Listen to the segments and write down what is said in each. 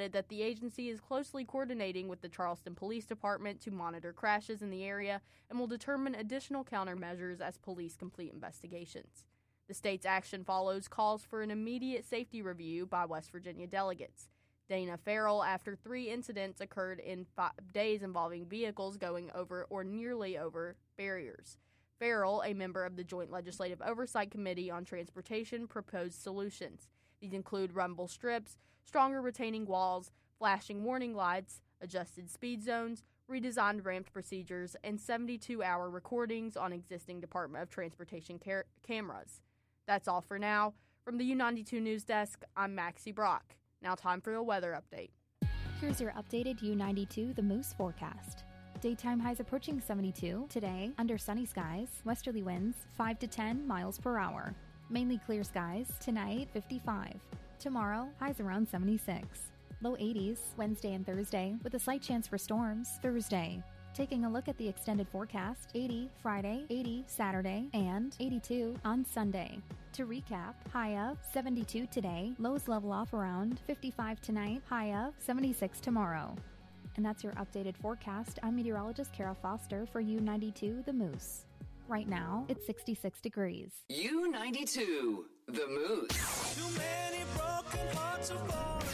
added that the agency is closely coordinating with the Charleston Police Department to monitor crashes in the area and will determine additional countermeasures as police complete investigations. The state's action follows calls for an immediate safety review by West Virginia delegates. Dana Farrell, after 3 incidents occurred in 5 days involving vehicles going over or nearly over barriers. Farrell, a member of the Joint Legislative Oversight Committee on Transportation, proposed solutions. These include rumble strips, stronger retaining walls, flashing warning lights, adjusted speed zones, redesigned ramped procedures, and 72-hour recordings on existing Department of Transportation cameras. That's all for now. From the U92 News Desk, I'm Maxie Brock. Now time for the weather update. Here's your updated U92 The Moose forecast. Daytime highs approaching 72. Today, under sunny skies, westerly winds 5 to 10 miles per hour. Mainly clear skies. Tonight, 55. Tomorrow, highs around 76. Low 80s Wednesday and Thursday, with a slight chance for storms Thursday. Taking a look at the extended forecast, 80 Friday, 80 Saturday, and 82 on Sunday. To recap, high of 72 today, lows level off around 55 tonight, high of 76 tomorrow. And that's your updated forecast. I'm meteorologist Kara Foster for U92 The Moose. Right now, it's 66 degrees. U92 The Moose. Too many broken hearts are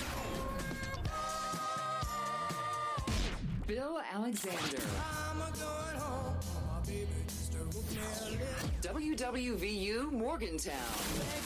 falling. Bill Alexander. I'm a going home. My baby just wrote me a letter. WWVU Morgantown.